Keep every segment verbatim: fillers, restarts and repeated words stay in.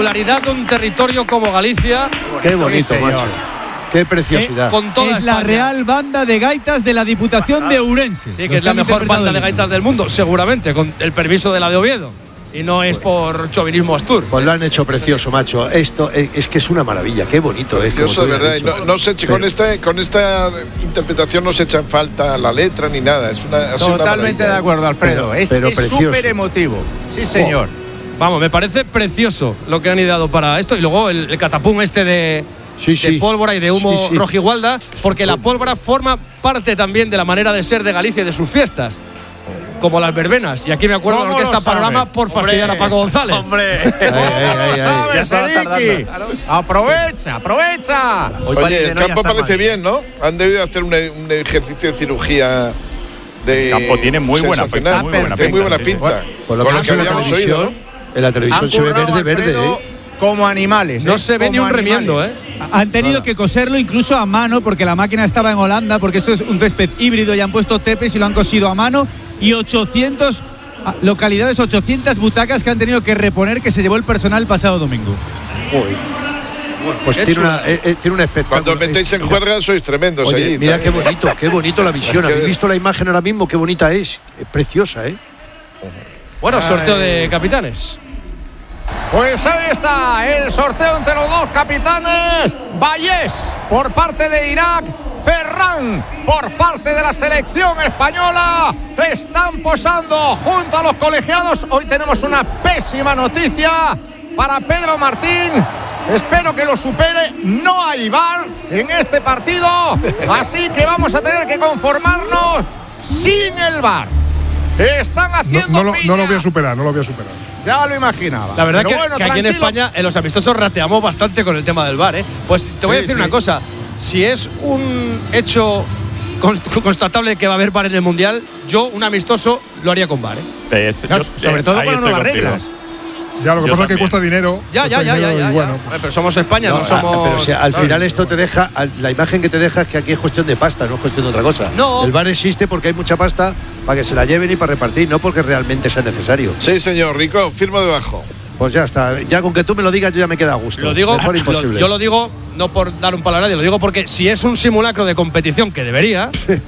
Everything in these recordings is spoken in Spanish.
singularidad de un territorio como Galicia. Qué bonito, sí, macho. Qué preciosidad. Eh, con toda es España. La Real Banda de Gaitas de la Diputación de Ourense. Sí, que es la mejor banda de gaitas del mundo, seguramente, con el permiso de la de Oviedo. Y no es por chauvinismo astur. Pues lo han hecho precioso, macho. Esto es, es que es una maravilla. Qué bonito es. Precioso, de verdad. No, no se, con, esta, con esta interpretación no se echa en falta la letra ni nada. Es una, Totalmente una de acuerdo, Alfredo. Pero, es súper emotivo. Sí, señor. Oh. Vamos, me parece precioso lo que han ideado para esto. Y luego el, el catapum este de, sí, sí. de pólvora y de humo sí, sí. rojigualda. Porque la pólvora forma parte también de la manera de ser de Galicia y de sus fiestas. Como las verbenas. Y aquí me acuerdo de la Orquesta Panorama por fastidiar a Paco González. ¡Hombre! ¿Cómo lo sabes, Eriki? ¡Aprovecha, aprovecha! Oye, el campo parece bien, ¿no? Han debido hacer un, un ejercicio de cirugía de. El campo tiene muy buena pinta. Muy buena pinta. Muy buena pinta. Por lo Con que, lo que habíamos oído, ¿no? En la televisión se ve verde, verde, ¿eh? Como animales. No ¿eh? se ve como ni un animales. remiendo, ¿eh? Han tenido que coserlo incluso a mano porque la máquina estaba en Holanda, porque esto es un césped híbrido y han puesto tepes y lo han cosido a mano. Y ochocientas localidades, ochocientas butacas que han tenido que reponer, que se llevó el personal el pasado domingo. Uy. Pues tiene una, eh, eh, tiene un espectáculo. Cuando metéis en juerga sois tremendos. Oye, allí. mira qué bonito, qué bonito la visión. ¿Habéis visto la imagen ahora mismo? Qué bonita es. Es preciosa, ¿eh? Bueno, sorteo de capitanes. Pues ahí está el sorteo entre los dos capitanes. Vallés por parte de Irak, Ferran por parte de la selección española. Están posando junto a los colegiados. Hoy tenemos una pésima noticia para Pedro Martín. Espero que lo supere. No hay V A R en este partido, así que vamos a tener que conformarnos sin el V A R. Están haciendo no, no, lo, piña. no lo voy a superar, no lo voy a superar. Ya lo imaginaba. La verdad Pero que, bueno, que aquí en tranquilo. España en los amistosos rateamos bastante con el tema del V A R, ¿eh? Pues te voy Sí, a decir sí. una cosa. Si es un hecho constatable que va a haber V A R en el Mundial, yo un amistoso lo haría con V A R, ¿eh? Es, No, yo, sobre todo ahí con las estoy nuevas contigo. reglas. Ya, lo que Yo pasa es que también. cuesta dinero. Ya, ya, cuesta ya, ya, dinero ya, y ya. bueno, pues, Pero somos España, no, No, somos. Pero si al no, final esto te deja, la imagen que te deja es que aquí es cuestión de pasta, no es cuestión de otra cosa. No. El V A R existe porque hay mucha pasta para que se la lleven y para repartir, no porque realmente sea necesario. Sí, señor. Rico, firmo debajo. Pues ya está, ya con que tú me lo digas yo ya me queda a gusto. Lo digo, Mejor lo- imposible. yo lo digo no por dar un palo a nadie, lo digo porque si es un simulacro de competición, que debería,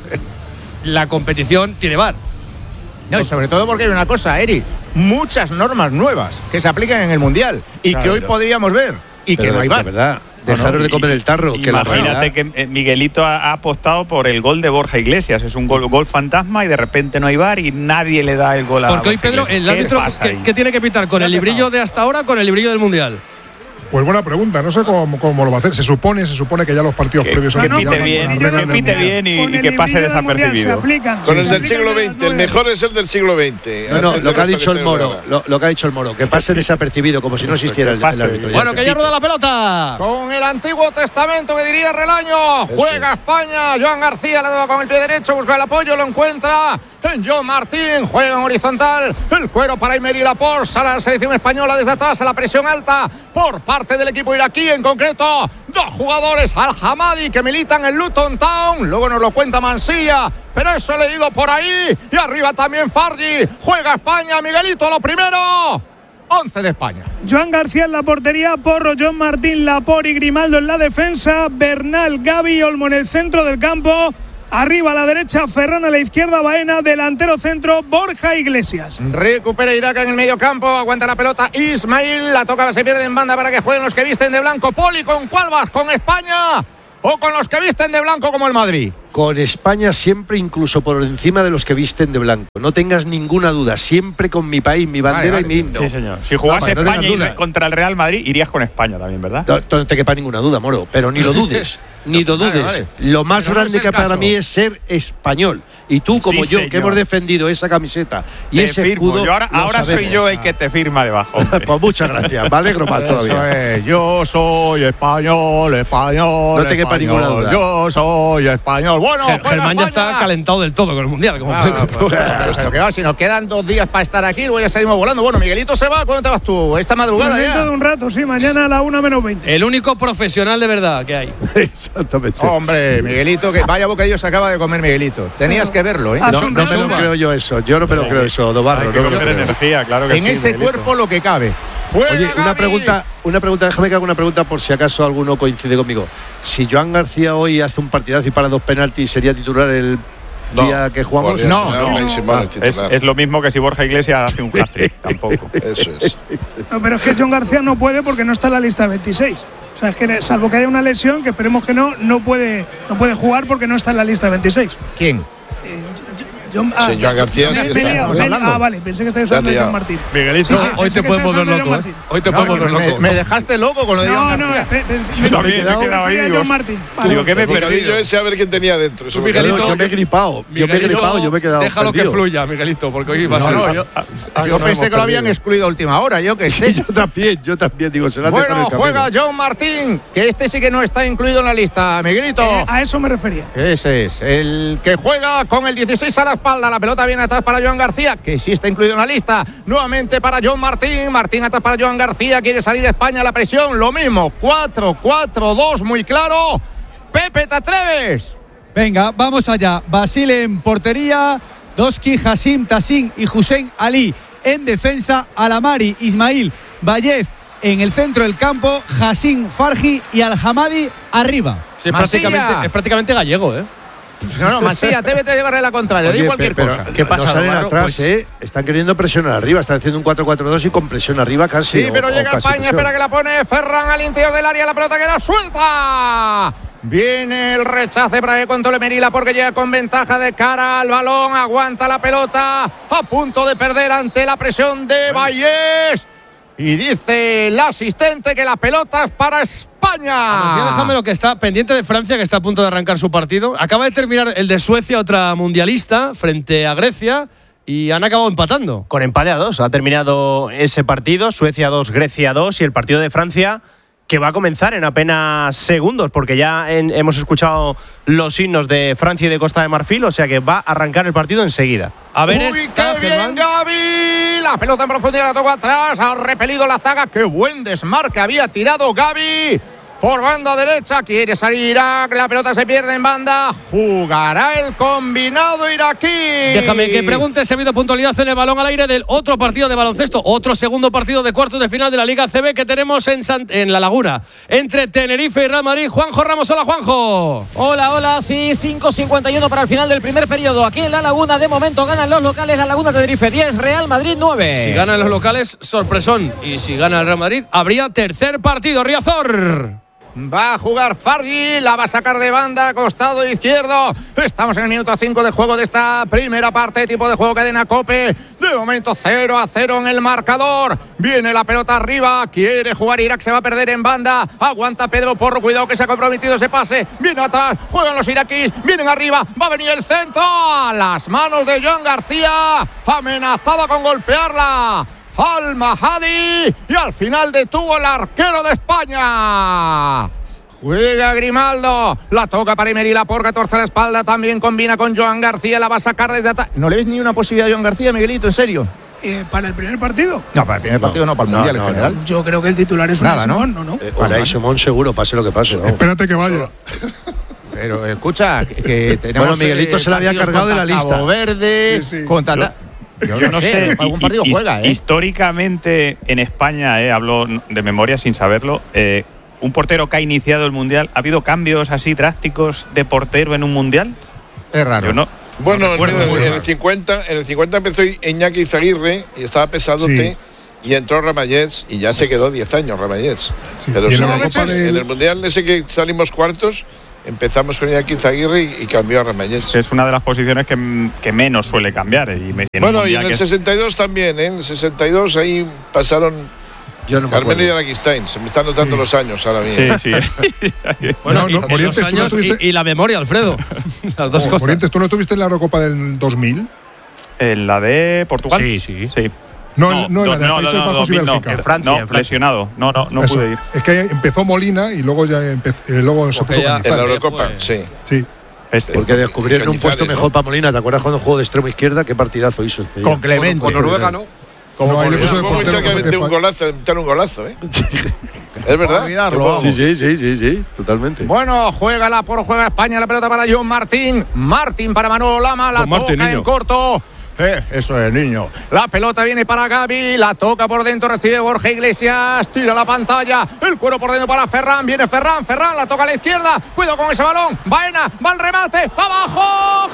la competición tiene V A R. No, y sobre todo porque hay una cosa, Eric. Muchas normas nuevas que se aplican en el Mundial y Claro, que hoy pero- podríamos ver y Pero que no hay de, V A de R. verdad, dejaros de comer el tarro. Que la Imagínate realidad- que eh, Miguelito ha, ha apostado por el gol de Borja Iglesias. Es un gol, gol fantasma y de repente no hay V A R y nadie le da el gol a Porque hoy, Borja Pedro, Iglesias. el ¿Qué árbitro, pasa ¿qué, ahí? qué tiene que pitar? ¿Con el librillo de hasta ahora o con el librillo del Mundial? pues buena pregunta, no sé cómo, cómo lo va a hacer. Se supone, se supone que ya los partidos Que, previos que han pite bien, que pite bien y, y que pase desapercibido. Con el del siglo veinte. El mejor es el del siglo veinte. No, no, Antes lo de que ha esto dicho el tengo Moro, ahora. lo, lo que ha dicho el Moro, que pase desapercibido, como si no existiera el, el pase. árbitro. Bueno, está. que ya rueda la pelota. Con el Antiguo Testamento que diría Relaño. Juega España. Joan García la da con el pie derecho. Busca el apoyo. Lo encuentra. John Martín juega en horizontal. El cuero para Emery Laporte. Sale a la selección española desde atrás a la presión alta por parte del equipo iraquí. En concreto, dos jugadores, Al-Hamadi, que militan en Luton Town. Luego nos lo cuenta Mansilla, pero eso he leído por ahí. Y arriba también Fargi. Juega España. Miguelito, lo primero. once de España. Joan García en la portería, Porro, John Martín, Laporte y Grimaldo en la defensa, Bernal, Gavi, Olmo en el centro del campo, arriba a la derecha, Ferran a la izquierda, Baena, delantero centro, Borja Iglesias. Recupera Irak en el medio campo, aguanta la pelota Ismail, la toca, se pierde en banda para que jueguen los que visten de blanco. Poli, ¿con cuál vas? ¿Con España o con los que visten de blanco como el Madrid? Con España siempre, incluso por encima de los que visten de blanco. No tengas ninguna duda, siempre con mi país, mi bandera Vale, vale. y mi himno. Sí, señor. Si jugase No, para que no España tengas y duda. contra el Real Madrid, irías con España también, ¿verdad? No, no te quepa ninguna duda, Moro, pero ni lo dudes, ni lo Vale, dudes. vale. Lo más Pero no grande es que el para caso. mí es ser español. Y tú, como Sí, yo, señor. que hemos defendido esa camiseta y Te ese firmo. escudo. Yo ahora lo ahora soy sabemos. yo el que te firma debajo. hombre. Pues muchas gracias, me alegro más Eso todavía. es, yo soy español, español. No te quepa español, ninguna duda. Yo soy español. Bueno, Ger- juega Germán ya España. está calentado del todo con el Mundial. Como Ah, pueden pues, comprobar. pero que va, si nos quedan dos días para estar aquí, luego ya salimos volando. Bueno, Miguelito se va. ¿Cuándo te vas tú? Esta madrugada Dentro de ya. un rato, sí, mañana a la una menos veinte. El único profesional de verdad que hay. Exactamente. Hombre, Miguelito, que vaya bocadillo se acaba de comer Miguelito. Tenías que verlo, ¿eh? No, no me lo creo yo eso. Yo no me lo creo eso, Dobarro. Hay que comer energía, claro que en sí, ese Miguelito. cuerpo lo que cabe. Juega Oye, una Gavi. pregunta, una pregunta, déjame que haga una pregunta por si acaso alguno coincide conmigo. Si Joan García hoy hace un partidazo y para dos penaltis, ¿sería titular el No, día que jugamos? No, no, no. no, Es, es lo mismo que si Borja Iglesias hace un hat-trick, tampoco. Eso es. No, pero es que John García no puede porque no está en la lista de veintiséis. O sea, es que salvo que haya una lesión, que esperemos que no, no puede, no puede jugar porque no está en la lista de veintiséis. ¿Quién? Eh, John, Sí, Joan García sí me- está. me he liado, Estamos me he- hablando. Ah, vale, pensé que estabais Te has hablando de liado. John Martín. Miguelito, Sí, sí, hoy pensé te que podemos estabais ver hablando de loco, John ¿eh? Martín. Hoy te No, podemos que ver me, loco. me dejaste loco con lo de John No, no, García. pe- pensé- Yo me- también, me- me he quedado ahí, refería a digo, John Martín. Vale. Digo, ¿qué me he El bocadillo perdido? ese a ver quién tenía dentro. Eso Tú, me quedó. Miguelito, Yo me he gripado, yo me he Miguelito, gripado, yo me he quedado déjalo perdido. que fluya, Miguelito, porque hoy va a No, ser. no, yo, yo pensé que lo habían excluido a última hora, yo qué sé. Yo también, yo también digo, se la han dejado en Bueno, el juega camino. John Martín, que este sí que no está incluido en la lista, Miguelito. Eh, a eso me refería. Ese es, el que juega con el dieciséis a la espalda. La pelota viene atrás para Joan García, que sí está incluido en la lista. Nuevamente para John Martín. Martín atrás para Joan García. Quiere salir de España a la presión. Lo mismo, cuatro cuatro dos, muy claro. Pepe, ¿te atreves? Venga, vamos allá. Basile en portería, Doski, Hassim, Tassin y Hussein Ali en defensa, Alamari, Ismail, Bayez en el centro del campo, Hassim, Farji y Al-Hamadi arriba. Sí, es, Masilla. prácticamente, es prácticamente gallego, ¿eh? No, no, Masilla, atrévete a llevarle la contraria. Di Oye, cualquier pero cosa. ¿Qué pasa, No salen Navarro? atrás, Pues- ¿eh? Están queriendo presionar arriba. Están haciendo un cuatro cuatro dos y con presión arriba casi. Sí, o- pero o llega casi España, presión. espera que la pone Ferran al interior del área, la pelota queda suelta. Viene el rechace para que controle Merila porque llega con ventaja de cara al balón, aguanta la pelota, a punto de perder ante la presión de Vallés. Y dice el asistente que la pelota es para España. Así, déjame lo que está pendiente de Francia, que está a punto de arrancar su partido. Acaba de terminar el de Suecia, otra mundialista, frente a Grecia, y han acabado empatando. Con empate a dos. Ha terminado ese partido. Suecia dos, Grecia dos. Y el partido de Francia, que va a comenzar en apenas segundos, porque ya en- hemos escuchado los himnos de Francia y de Costa de Marfil. O sea que va a arrancar el partido enseguida. A ver, Uy, está qué bien, Germán. Gavi. La pelota en profundidad la toca atrás. Ha repelido la zaga. Qué buen desmarque había tirado Gavi. Por banda derecha, quiere salir Irak, la pelota se pierde en banda, jugará el combinado iraquí. Déjame que pregunte si ha habido puntualidad en el balón al aire del otro partido de baloncesto, otro segundo partido de cuartos de final de la Liga C B que tenemos en, Sant- en La Laguna, entre Tenerife y Real Madrid. Juanjo Ramos, hola Juanjo. Hola, hola, sí, cinco cincuenta y uno para el final del primer periodo. Aquí en La Laguna, de momento ganan los locales, La Laguna Tenerife diez, Real Madrid nueve. Si ganan los locales, sorpresón. Y si gana el Real Madrid, habría tercer partido, Riazor. Va a jugar Fargi, la va a sacar de banda, costado izquierdo. Estamos en el minuto cinco de juego de esta primera parte, tipo de juego cadena Cope. De momento cero a cero en el marcador. Viene la pelota arriba, quiere jugar Irak, se va a perder en banda. Aguanta Pedro Porro, cuidado que se ha comprometido ese pase. Viene atrás, juegan los iraquíes, vienen arriba, va a venir el centro. A las manos de Joan García, amenazaba con golpearla Al-Mahadi y al final detuvo el arquero de España. Juega Grimaldo, la toca para Emery Laporte, torce la espalda, también combina con Joan García, la va a sacar desde atrás. ¿No le ves ni una posibilidad a Joan García, Miguelito, en serio? Eh, ¿Para el primer partido? No, para el primer partido no, para el no, Mundial no, en general. Yo creo que el titular es Nada, Unai ¿no? Simón, ¿no? ¿no? Eh, Unai Simón seguro, pase lo que pase. vamos. Espérate que vaya. Pero escucha, que, que tenemos. Bueno, Miguelito eh, se la había partidos cargado de la contra lista. Cabo Verde, Sí, sí. contra. ta- Yo, Yo no sé, algún y- partido y- juega, ¿eh? Históricamente en España, eh, hablo de memoria sin saberlo, eh, un portero que ha iniciado el Mundial, ¿ha habido cambios así drásticos de portero en un Mundial? Es raro. Yo no. Bueno, no recuerdo en, muy en raro. el cincuenta, en el cincuenta empezó Iñaki Izaguirre y estaba pesadote. Y entró Ramallés y ya se quedó diez años Ramallés. Sí, Pero y en sí, la a Eurocopa veces, del- en el Mundial ese que salimos cuartos, empezamos con Iñaki Izaguirre y, y cambió a Ramallés. Es una de las posiciones que, que menos suele cambiar. Y me, en un Bueno, y Mundial en el que es- sesenta y dos también, ¿eh? En el sesenta y dos ahí pasaron Yo no me Carmelo y acuerdo. Araquistain. Se me están notando los años ahora mismo. Sí, sí. Bueno, No, y, no, y los Morientes, tú no años estuviste- y, y la memoria, Alfredo. Las dos Oh, cosas. Morientes, ¿tú no estuviste en la Eurocopa del dos mil? ¿En la de Portugal? Sí, sí. Sí. No, no, no, en la de no, Países no, no, Bajos y dos mil no. Bélgica. En Francia, no, en Francia. lesionado. No, no, no Eso. pude ir. Es que empezó Molina y luego ya empezó, eh, luego se Porque puso ya- En la Cañizar. Eurocopa, fue- sí. Sí. Este. Porque descubrieron un Cañizares, puesto ¿no? mejor para Molina. ¿Te acuerdas cuando jugó de extremo izquierda? Qué partidazo hizo este día. Con Clemente. Con Noruega, ¿no? Como No, ahí le puso de muy portero, cerca de porque meter un fa- golazo, meter un golazo, ¿eh? Es verdad. Olvidarlo. Sí, sí, sí, sí, sí, totalmente. Bueno, juega la por juega España, la pelota para John Martín. Martín para Manolo Lama, la Con Martín, toca niño. en corto. Eh, eso es, niño. La pelota viene para Gavi, la toca por dentro, recibe Borja Iglesias, tira la pantalla, el cuero por dentro para Ferran, viene Ferran, Ferran, la toca a la izquierda, cuidado con ese balón, Baena, va al remate, abajo,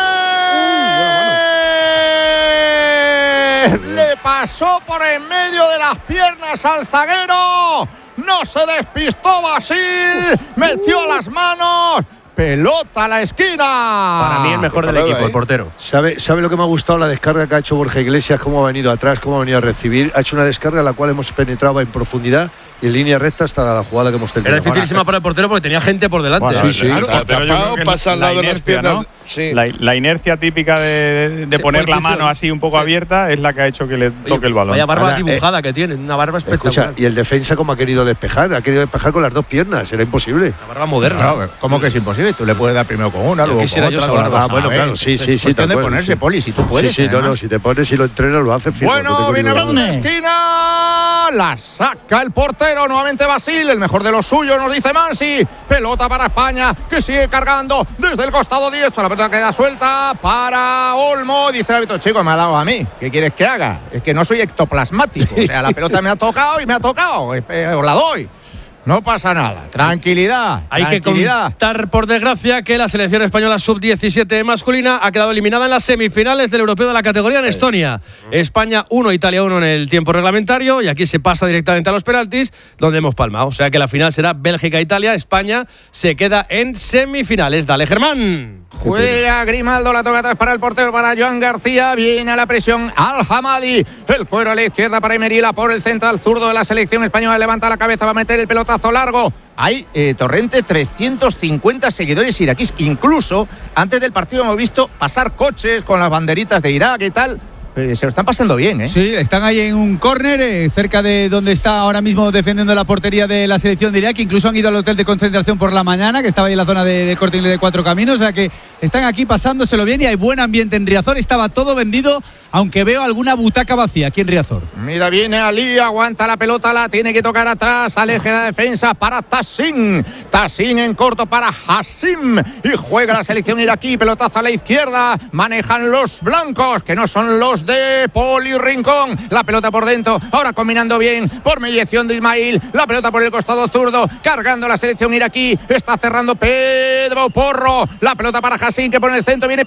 córner. Le pasó por en medio de las piernas al zaguero, no se despistó Basil, metió las manos. Pelota a la esquina. Para mí el mejor del parada, equipo, ¿eh? el portero. ¿Sabe, ¿Sabe lo que me ha gustado? La descarga que ha hecho Borja Iglesias, cómo ha venido atrás, cómo ha venido a recibir. Ha hecho una descarga en la cual hemos penetrado en profundidad y en línea recta hasta la jugada que hemos tenido. Era dificilísima para el portero porque tenía gente por delante. Bueno, Sí, sí. el Está portero yo tapado, creo que pasa al la lado de las inercia, piernas. ¿no? Sí. La, la inercia típica de, de Sí, poner la posición. mano así un poco abierta es la que ha hecho que le toque el balón. Vaya barba Ahora, dibujada que tiene, una barba espectacular. Escucha, y el defensa cómo ha querido despejar, ha querido despejar con las dos piernas, era imposible. Una barba moderna. Claro, ¿cómo que es imposible? Tú le puedes dar primero con una, Yo luego con quisiera yo otra. esa con barba. las Ah, dos bueno, a la claro, vez. sí, sí, Es sí. cuestión de de acuerdo, ponerse, sí. Poli, si tú puedes. Sí, sí, no, además. no, si te pones y lo entrenas lo haces fijo. no Bueno, tengo viene ninguna balón de duda. esquina, la saca el portero, nuevamente Basil, el mejor de los suyos, nos dice Mansi. Pelota para España, que sigue cargando desde el costado diestro, la pelota queda suelta para Olmo, dice el árbitro, chico, me ha dado a mí, ¿qué quieres que haga? Es que no soy ectoplasmático, o sea, la pelota me ha tocado y me ha tocado, eh, os la doy. No pasa nada. Tranquilidad. Hay que tranquilidad. contar, por desgracia, que la selección española sub diecisiete masculina ha quedado eliminada en las semifinales del europeo de la categoría en Estonia. España uno, Italia uno en el tiempo reglamentario y aquí se pasa directamente a los penaltis, donde hemos palmado. O sea que la final será Bélgica-Italia. España se queda en semifinales. Dale, Germán. Juega Grimaldo, la toca atrás para el portero, para Joan García. Viene a la presión Al-Hamadi. El cuero a la izquierda para Emerila por el central zurdo de la selección española. Levanta la cabeza, va a meter el pelotazo largo. Hay, eh, Torrente, trescientos cincuenta seguidores iraquíes. Incluso antes del partido hemos visto pasar coches con las banderitas de Irak y tal. Eh, se lo están pasando bien, ¿eh? Sí, están ahí en un córner, eh, cerca de donde está ahora mismo defendiendo la portería de la selección de Irak. Incluso han ido al hotel de concentración por la mañana, que estaba ahí en la zona de, de Corte Inglés de Cuatro Caminos. O sea que están aquí pasándoselo bien y hay buen ambiente en Riazor. Estaba todo vendido, aunque veo alguna butaca vacía aquí en Riazor. Mira, viene Ali, aguanta la pelota, la tiene que tocar atrás, aleje la defensa para Tassin. Tassin en corto para Hassim. Y juega la selección iraquí, pelotazo a la izquierda. Manejan los blancos, que no son los de Poli Rincón. La pelota por dentro, ahora combinando bien por mediación de Ismail. La pelota por el costado zurdo, cargando la selección iraquí. Está cerrando Pedro Porro. La pelota para Hassim, que por el centro viene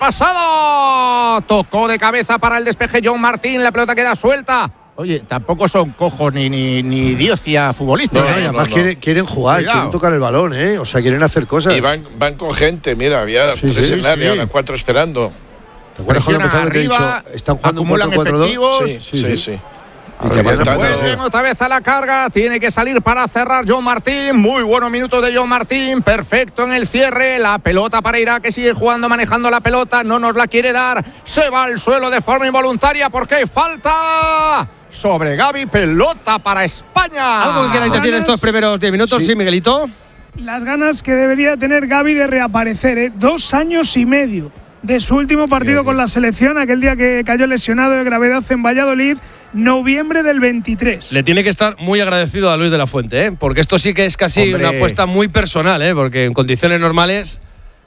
pasado. Tocó de cabeza para el despeje John Martín. La pelota queda suelta. Oye, tampoco son cojos ni, ni, ni diocia futbolistas. No, no, ¿eh? y además no. quieren, quieren jugar, Cuidado. quieren tocar el balón, ¿eh? O sea, quieren hacer cosas. Y van, van con gente, mira, había Sí, tres sí, en área, sí. ahora cuatro esperando. ¿Te acuerdas cuando Presionan empezaron que te he arriba, dicho, están jugando un acumulan cuatro cuatro dos? efectivos. Sí, sí, sí. Y que van a Remontando. empezar- Vuelven otra vez a la carga, tiene que salir para cerrar John Martín, muy buenos minutos de John Martín, perfecto en el cierre, la pelota para Irak que sigue jugando, manejando la pelota, no nos la quiere dar, se va al suelo de forma involuntaria porque hay falta sobre Gavi, pelota para España. ¿Algo que queráis decir en estos primeros diez minutos? Sí, Miguelito. Las ganas que debería tener Gavi de reaparecer, ¿eh? Dos años y medio de su último partido con la selección, aquel día que cayó lesionado de gravedad en Valladolid, noviembre del veintitrés. Le tiene que estar muy agradecido a Luis de la Fuente, ¿eh? Porque esto sí que es casi Hombre. una apuesta muy personal, ¿eh? Porque en condiciones normales,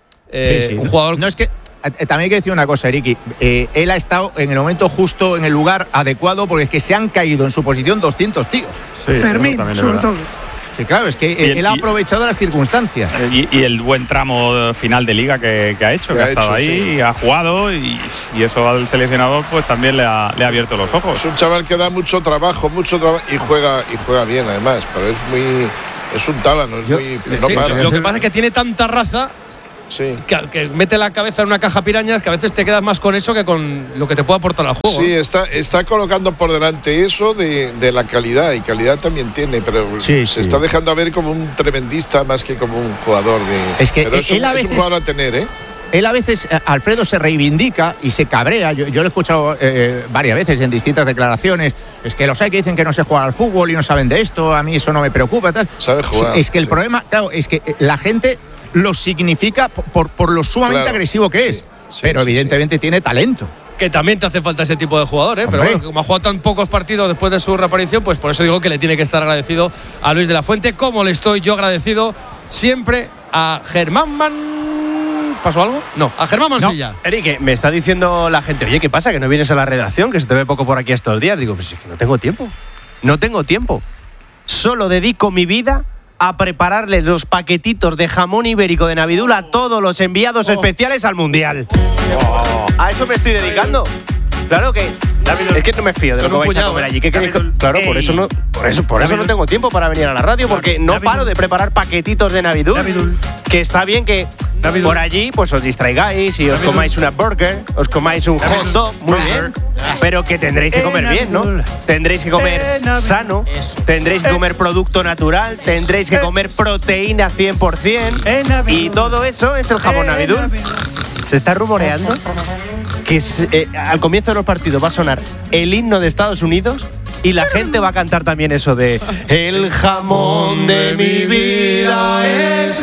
eh, Sí, sí. un jugador. No es que eh, también hay que decir una cosa, Eriki. Eh, él ha estado en el momento justo, en el lugar adecuado, porque es que se han caído en su posición doscientos tíos. Sí, eso Fermín, también es sobre verdad. todo. Que claro, es que Y el- él ha y- aprovechado las circunstancias. Y, y el buen tramo final de liga que, que ha hecho, Que que ha ha estado hecho, ahí, sí. ha jugado y, y eso al seleccionador pues también le ha, le ha abierto los ojos. Es un chaval que da mucho trabajo, mucho trabajo y juega y juega bien además, pero es muy es un tábano, es Yo- muy Sí, Sí, no para. lo que pasa es que tiene tanta raza Sí. que, que mete la cabeza en una caja pirañas que a veces te quedas más con eso que con lo que te puede aportar al juego. Sí, ¿no? está, está colocando por delante eso de, de la calidad, y calidad también tiene, pero Sí, se sí. está dejando ver como un tremendista más que como un jugador de. Es que pero es, él un, a es un veces- jugador a tener, ¿eh? Él a veces, eh, Alfredo, se reivindica y se cabrea. Yo, yo lo he escuchado eh, varias veces en distintas declaraciones. Es que los hay que dicen que no sé jugar al fútbol y no saben de esto, a mí eso no me preocupa. Tal. Sabe jugar, Es que el sí. problema, claro, es que la gente lo significa por, por lo sumamente Claro, agresivo que es. sí, sí, pero sí, evidentemente tiene talento. que también te hace falta ese tipo de jugador, ¿eh? Pero bueno, como ha jugado tan pocos partidos después de su reaparición, pues por eso digo que le tiene que estar agradecido a Luis de la Fuente, como le estoy yo agradecido siempre a Germán Man. ¿Pasó algo? No, a Germán Mansilla. No. Eric, me está diciendo la gente, oye, ¿qué pasa? ¿Que no vienes a la redacción? Que se te ve poco por aquí estos días. Digo, pues es que no tengo tiempo. No tengo tiempo. Solo dedico mi vida a prepararles los paquetitos de jamón ibérico de Navidul a todos los enviados oh. especiales al Mundial. Oh. A eso me estoy dedicando. Claro que es que no me fío de lo que vais puñado, a comer allí. ¿Qué queréis? Claro, por eso no, por eso, por eso no tengo tiempo para venir a la radio, porque no paro de preparar paquetitos de Navidul. Que está bien que por allí pues os distraigáis y os comáis una burger, os comáis un hot dog, muy bien. Pero que tendréis que comer bien, ¿no? Tendréis que comer sano, tendréis que comer producto natural, tendréis que comer proteína cien por cien. Y todo eso es el jamón Navidul. Se está rumoreando que eh, al comienzo de los partidos va a sonar el himno de Estados Unidos y la gente va a cantar también eso de el jamón de mi vida es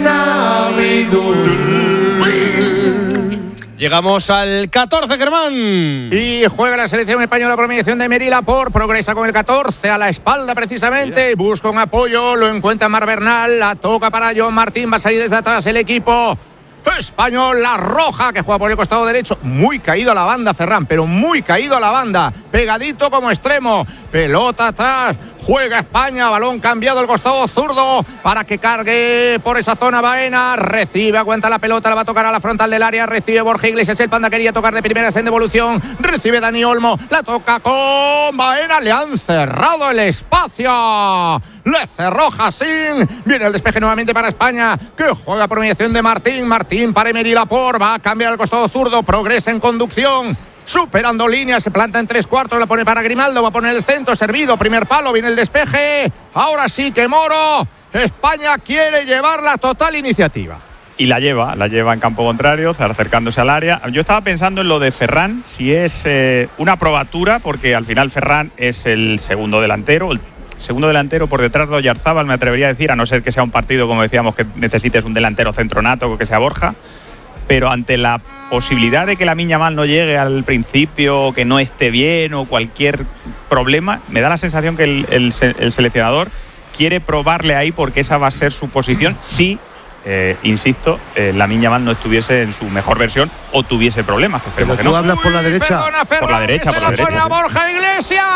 Navidul. Llegamos al catorce, Germán. Y juega la selección española por mediación de Meri Laporte. Progresa con el catorce a la espalda precisamente. Mira. Busca un apoyo, lo encuentra Mar Bernal. La toca para John Martín. Va a salir desde atrás el equipo español, la roja, que juega por el costado derecho. Muy caído a la banda, Ferran, pero muy caído a la banda. Pegadito como extremo. Pelota atrás. Juega España. Balón cambiado al costado zurdo para que cargue por esa zona Baena. Recibe, aguanta la pelota. La va a tocar a la frontal del área. Recibe Borja Iglesias. El Panda quería tocar de primeras en devolución. Recibe Dani Olmo. La toca con Baena. Le han cerrado el espacio. Le cerró Jacín. Viene el despeje nuevamente para España, que juega por mediación de Martín. Martín para Meri Laporte. Va a cambiar al costado zurdo. Progresa en conducción. Superando líneas, se planta en tres cuartos, la pone para Grimaldo, va a poner el centro, servido, primer palo, viene el despeje. Ahora sí que Moro. España quiere llevar la total iniciativa. Y la lleva, la lleva en campo contrario, acercándose al área. Yo estaba pensando en lo de Ferran, si es eh, una probatura, porque al final Ferran es el segundo delantero, el segundo delantero por detrás de Oyarzábal, me atrevería a decir, a no ser que sea un partido, como decíamos, que necesites un delantero centronato o que sea Borja. Pero ante la posibilidad de que Lamine Yamal no llegue al principio, que no esté bien o cualquier problema, me da la sensación que el, el, el seleccionador quiere probarle ahí porque esa va a ser su posición si, eh, insisto, eh, Lamine Yamal no estuviese en su mejor versión o tuviese problemas. Pero que tú no. hablas por la derecha. Perdona, Ferran, por la derecha, que por la se la derecha. pone a Borja Iglesias.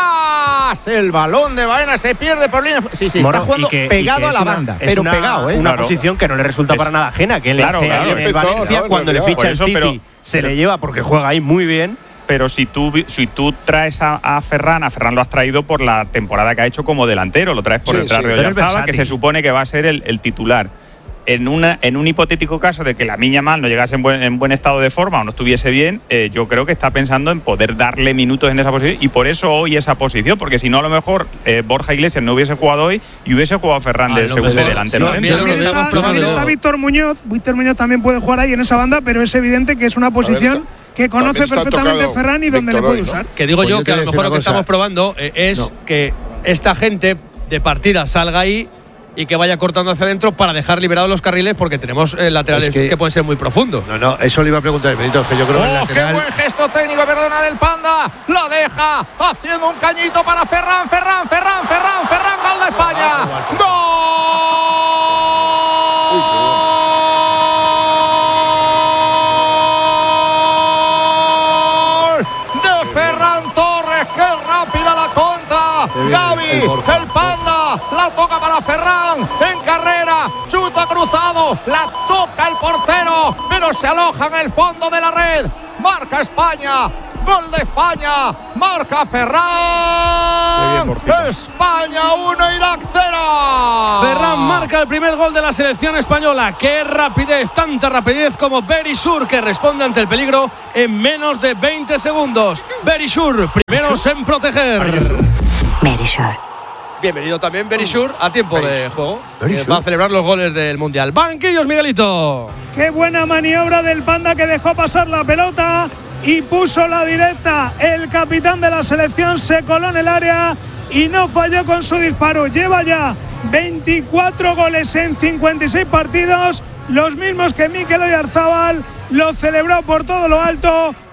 El balón de Baena se pierde por línea. Sí, sí, Moro, está jugando que, pegado a la una, banda, pero una, pegado, ¿eh? Una claro. posición que no le resulta Es, para nada ajena, que él claro, hace claro, ahí en el perfecto, Valencia no, cuando no, le ficha el eso, City, pero, se pero, le lleva porque juega ahí muy bien. Pero si tú, si tú traes a, a Ferran, a Ferran lo has traído por la temporada que ha hecho como delantero, lo traes por Sí, detrás sí, de pero es Oyarzábal, que versátil. se supone que va a ser el, el titular. En, una, en un hipotético caso de que Lamine Yamal no llegase en buen, en buen estado de forma o no estuviese bien, eh, yo creo que está pensando en poder darle minutos en esa posición y por eso hoy esa posición, porque si no a lo mejor eh, Borja Iglesias no hubiese jugado hoy y hubiese jugado Ferran Ah, de lo segundo mejor. delantero. Sí, dentro. También está, probando. también está Víctor Muñoz. Víctor Muñoz también puede jugar ahí en esa banda, pero es evidente que es una posición está, que conoce está perfectamente tocado Ferran y donde Víctor le puede hoy, ¿no? usar. Que digo Pues yo yo que a te lo voy a mejor lo que decir una estamos probando eh, es No. que esta gente de partida salga ahí y que vaya cortando hacia adentro para dejar liberados los carriles porque tenemos eh, laterales Es que, que- pueden ser muy profundos. No, no, eso le iba a preguntar, Benito, que yo creo que el ¡Oh, qué lateral. buen gesto técnico, perdona, del Panda! La deja haciendo un cañito para Ferran, Ferran, Ferran, Ferran, Ferran, gol de España. ¡Gol de Ferran Torres! ¡Qué rápida la contra! bien, Gavi, el Borja. el Panda, la toca para Ferran, en carrera, chuta cruzado, la toca el portero, pero se aloja en el fondo de la red. Marca España, gol de España, marca Ferran. Muy bien, Borja. España uno, Irak cero. Ferran marca el primer gol de la selección española. ¡Qué rapidez! Tanta rapidez como Berisur, que responde ante el peligro en menos de veinte segundos. Berisur, primeros en proteger. Merisure. Bienvenido también Berisur a tiempo de juego. Berisur. Que va a celebrar los goles del Mundial. Banquillos, Miguelito. Qué buena maniobra del Panda, que dejó pasar la pelota y puso la directa. El capitán de la selección se coló en el área y no falló con su disparo. Lleva ya veinticuatro goles en cincuenta y seis partidos, los mismos que Mikel Oyarzábal. Lo celebró por todo lo alto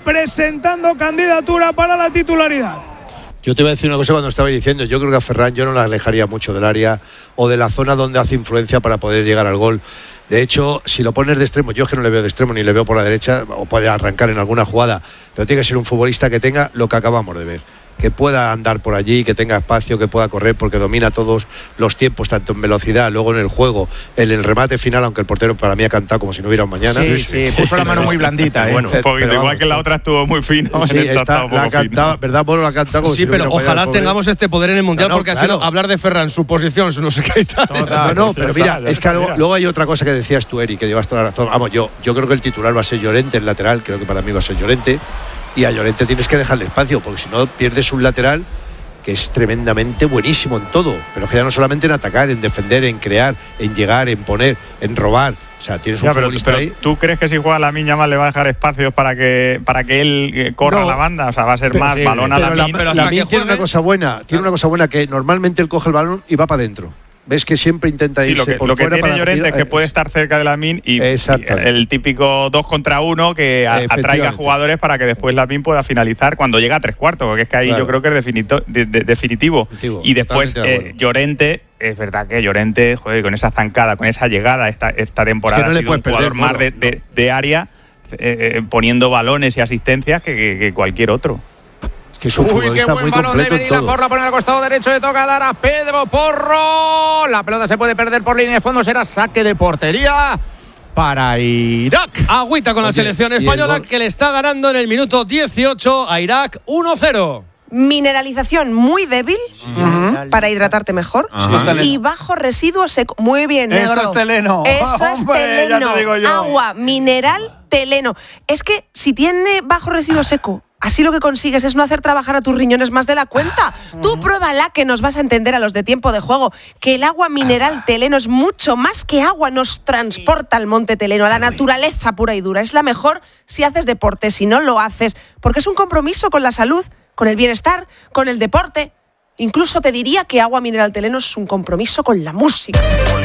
presentando candidatura para la titularidad. Yo te voy a decir una cosa cuando estaba diciendo, yo creo que a Ferran yo no la alejaría mucho del área o de la zona donde hace influencia para poder llegar al gol. De hecho, si lo pones de extremo, yo es que no le veo de extremo ni le veo por la derecha, o puede arrancar en alguna jugada, pero tiene que ser un futbolista que tenga lo que acabamos de ver, que pueda andar por allí, que tenga espacio, que pueda correr, porque domina todos los tiempos, tanto en velocidad, luego en el juego, en el remate final, aunque el portero para mí ha cantado como si no hubiera un mañana. Sí, sí, sí, puso la mano muy blandita. ¿eh? Bueno, un poquito, igual vamos, que la otra estuvo muy fino. Sí, está, la ha cantado, ¿verdad? Bueno, la ha cantado como sí, si no pero ojalá mañana, tengamos este poder en el Mundial, claro, porque claro. ha sido hablar de Ferran, su posición, su no sé qué y tal. Total, no, no, pero mira, es que luego, luego hay otra cosa que decías tú, Eri, que llevas toda la razón. Vamos, yo, yo creo que el titular va a ser Llorente, el lateral, creo que para mí va a ser Llorente. Y a Llorente tienes que dejarle espacio, porque si no pierdes un lateral que es tremendamente buenísimo en todo, pero que ya no solamente en atacar, en defender, en crear, en llegar, en poner, en robar. O sea, tienes un ya, pero, futbolista pero ahí. ¿Tú crees que si juega Lamine Yamal le va a dejar espacios para que para que él eh, corra no, la banda? O sea, va a ser pero, más sí, balón a Lamine. Lamine. Lamine tiene una cosa buena, tiene una cosa buena que normalmente él coge el balón y va para adentro. Ves que siempre intenta irse sí, lo que, por lo que fuera tiene para Llorente es que eh, puede estar cerca de Lamine y, y el típico dos contra uno que a, atraiga jugadores para que después Lamine pueda finalizar cuando llega a tres cuartos, porque es que ahí claro. yo creo que es definito, de, de, definitivo. definitivo. Y después eh, Llorente, es verdad que Llorente, joder, con esa zancada, con esa llegada esta, esta temporada es que no ha sido un jugador perder, más no, de, no. De, de área, eh, poniendo balones y asistencias que, que, que cualquier otro. Que es un Uy, qué buen muy balón de Medina Porro, pone al costado derecho, le toca dar a Pedro Porro. La pelota se puede perder por línea de fondo, será saque de portería para Irak. Agüita con Oye, la selección española que le está ganando en el minuto dieciocho a Irak uno cero. Mineralización muy débil uh-huh. para hidratarte mejor uh-huh. y bajo residuo seco. Muy bien, negro. Eso es teleno. Eso es Hombre, teleno. Ya te digo yo. Agua mineral teleno. Es que si tiene bajo residuo seco, así lo que consigues es no hacer trabajar a tus riñones más de la cuenta. Uh-huh. Tú pruébala, que nos vas a entender a los de Tiempo de Juego que el agua mineral teleno es mucho más que agua. Nos transporta al monte teleno, a la naturaleza pura y dura. Es la mejor si haces deporte, si no lo haces, porque es un compromiso con la salud, con el bienestar, con el deporte. Incluso te diría que agua mineral teleno es un compromiso con la música.